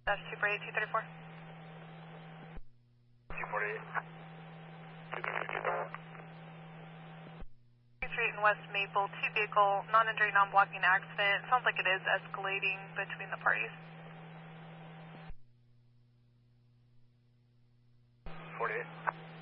That's 248, 234. 248. 234. Street in West Maple, two vehicle, non-injury, non-blocking accident. Sounds like it is escalating between the parties. 48.